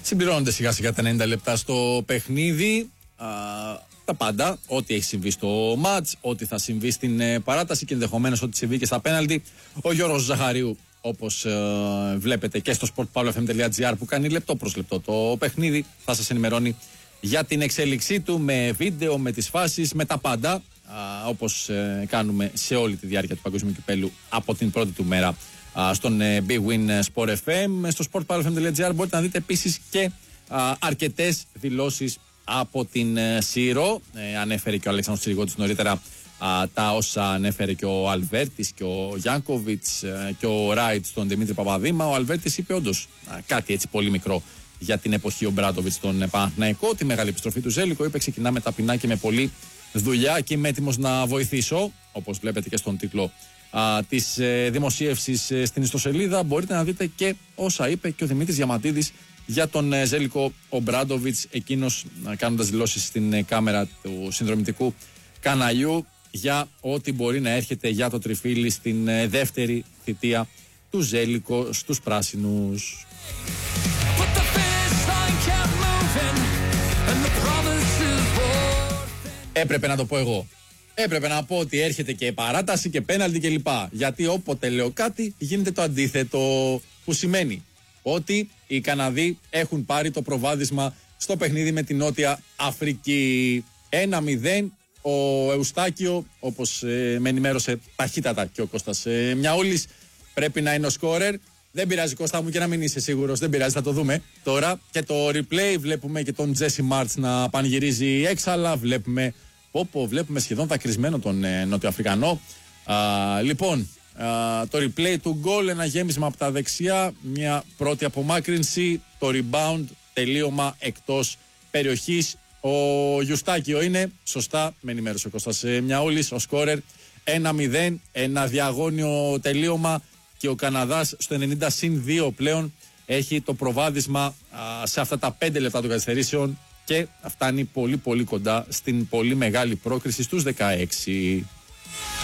Συμπληρώνονται σιγά σιγά τα 90 λεπτά στο παιχνίδι. Τα πάντα, ό,τι έχει συμβεί στο μάτς, ό,τι θα συμβεί στην παράταση και ενδεχομένως ό,τι συμβεί και στα πέναλτι. Ο Γιώργος Ζαχαρίου, όπως βλέπετε και στο sportpavlofm.gr που κάνει λεπτό προς λεπτό το παιχνίδι, θα σας ενημερώνει για την εξέλιξή του με βίντεο, με τις φάσεις, με τα πάντα, όπως κάνουμε σε όλη τη διάρκεια του Παγκόσμιου Κυπέλλου από την πρώτη του μέρα στον Big Win Sport FM. Στο sportpavlofm.gr μπορείτε να δείτε επίσης και αρκετές δηλώσεις από την ΣΥΡΟ. Ανέφερε και ο Αλέξανδρος Τσιριγώτης νωρίτερα τα όσα ανέφερε και ο Αλβέρτης και ο Γιάνκοβιτς και ο Ράιτ στον Δημήτρη Παπαδήμα. Ο Αλβέρτης είπε όντως κάτι έτσι πολύ μικρό για την εποχή ο Μπράντοβιτς στον Παναθηναϊκό. Τη μεγάλη επιστροφή του Ζέλικο, είπε, ξεκινάμε ταπεινά και με πολλή δουλειά και είμαι έτοιμος να βοηθήσω. Όπως βλέπετε και στον τίτλο της δημοσίευσης στην ιστοσελίδα, μπορείτε να δείτε και όσα είπε και ο Δημήτρης Διαμαντίδης για τον Ζέλικο ο Μπράντοβιτς, εκείνος κάνοντας δηλώσεις στην κάμερα του συνδρομητικού καναλιού για ό,τι μπορεί να έρχεται για το τριφύλι στην δεύτερη θητεία του Ζέλικο στους πράσινους. Έπρεπε να το πω εγώ. Έπρεπε να πω ότι έρχεται και παράταση και πέναλτι κλπ. Γιατί όποτε λέω κάτι γίνεται το αντίθετο, που σημαίνει ότι οι Καναδοί έχουν πάρει το προβάδισμα στο παιχνίδι με την Νότια Αφρική. 1-0. Ο Εουστάκιο, όπως με ενημέρωσε ταχύτατα και ο Κώστας Μιαούλης, πρέπει να είναι ο σκόρερ. Δεν πειράζει, Κώστα μου, και να μην είσαι σίγουρος, δεν πειράζει, θα το δούμε τώρα. Και το replay βλέπουμε και τον Τζέσι Μάρτς να πανηγυρίζει έξαλα. Βλέπουμε σχεδόν δακρυσμένο τον Νότιο-Αφρικανό. Λοιπόν, το replay του γκολ, ένα γέμισμα από τα δεξιά, μια πρώτη απομάκρυνση, το rebound, τελείωμα εκτός περιοχής. Ο Γιουστάκιο είναι, σωστά, με ενημέρωσε ο Κώστας Μιαούλης, ο σκόρερ. 1-0, ένα διαγώνιο τελείωμα και ο Καναδάς στο 90+2 πλέον έχει το προβάδισμα σε αυτά τα 5 λεπτά των καθυστερήσεων και φτάνει πολύ πολύ κοντά στην πολύ μεγάλη πρόκριση στους 16.